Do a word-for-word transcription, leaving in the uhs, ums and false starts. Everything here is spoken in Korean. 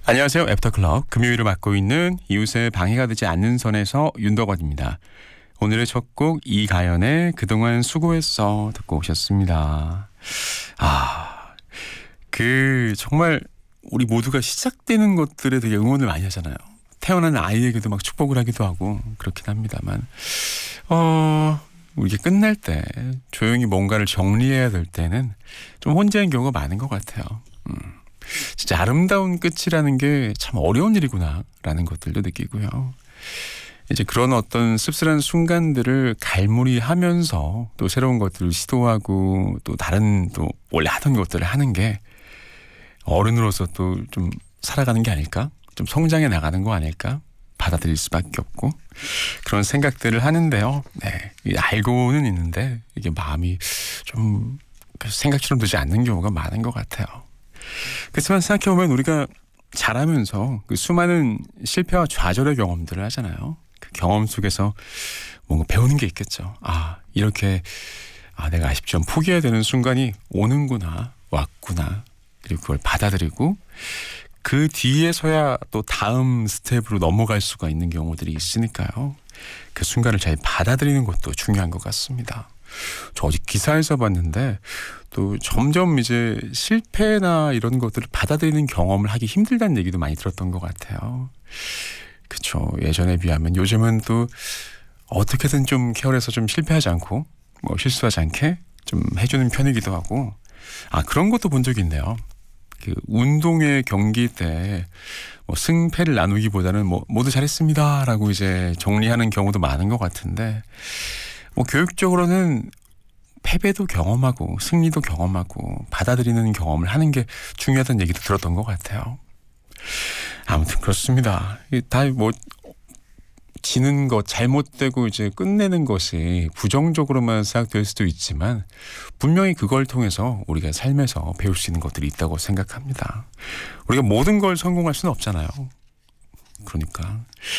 안녕하세요. 애프터클럽 금요일을 맡고 있는 이웃의 방해가 되지 않는 선에서 윤덕원입니다. 오늘의 첫 곡 이가연의 그동안 수고했어 듣고 오셨습니다. 아, 그 정말 우리 모두가 시작되는 것들에 되게 응원을 많이 하잖아요. 태어난 아이에게도 막 축복을 하기도 하고 그렇긴 합니다만 어... 이게 끝날 때 조용히 뭔가를 정리해야 될 때는 좀 혼자인 경우가 많은 것 같아요. 음. 진짜 아름다운 끝이라는 게 참 어려운 일이구나 라는 것들도 느끼고요. 이제 그런 어떤 씁쓸한 순간들을 갈무리하면서 또 새로운 것들을 시도하고 또 다른 또 원래 하던 것들을 하는 게 어른으로서 또 좀 살아가는 게 아닐까? 좀 성장해 나가는 거 아닐까? 받아들일 수밖에 없고 그런 생각들을 하는데요. 네, 알고는 있는데 이게 마음이 좀 생각처럼 되지 않는 경우가 많은 것 같아요. 그렇지만 생각해보면 우리가 자라면서 그 수많은 실패와 좌절의 경험들을 하잖아요. 그 경험 속에서 뭔가 배우는 게 있겠죠. 아, 이렇게 아, 내가 아쉽지만 포기해야 되는 순간이 오는구나, 왔구나. 그리고 그걸 받아들이고 그 뒤에서야 또 다음 스텝으로 넘어갈 수가 있는 경우들이 있으니까요. 그 순간을 잘 받아들이는 것도 중요한 것 같습니다. 저 어제 기사에서 봤는데 또 점점 이제 실패나 이런 것들을 받아들이는 경험을 하기 힘들다는 얘기도 많이 들었던 것 같아요. 그렇죠. 예전에 비하면 요즘은 또 어떻게든 좀 케어해서 좀 실패하지 않고 뭐 실수하지 않게 좀 해주는 편이기도 하고 아 그런 것도 본 적이 있네요. 그 운동회 경기 때 뭐 승패를 나누기보다는 뭐 모두 잘했습니다라고 이제 정리하는 경우도 많은 것 같은데 뭐 교육적으로는 패배도 경험하고 승리도 경험하고 받아들이는 경험을 하는 게 중요하다는 얘기도 들었던 것 같아요. 아무튼 그렇습니다. 다 뭐 지는 것, 잘못되고 이제 끝내는 것이 부정적으로만 생각될 수도 있지만 분명히 그걸 통해서 우리가 삶에서 배울 수 있는 것들이 있다고 생각합니다. 우리가 모든 걸 성공할 수는 없잖아요. 그러니까